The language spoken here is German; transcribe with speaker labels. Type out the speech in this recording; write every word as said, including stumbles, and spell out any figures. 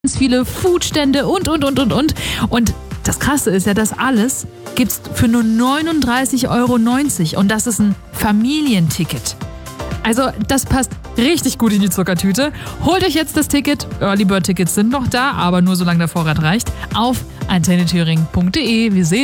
Speaker 1: ganz viele Foodstände und, und, und, und, und. Und das Krasse ist ja, das alles gibt's für nur neununddreißig Euro neunzig und das ist ein Familienticket. Also das passt richtig gut in die Zuckertüte. Holt euch jetzt das Ticket. Early Bird Tickets sind noch da, aber nur solange der Vorrat reicht. Auf antennethüringen punkt de. Wir sehen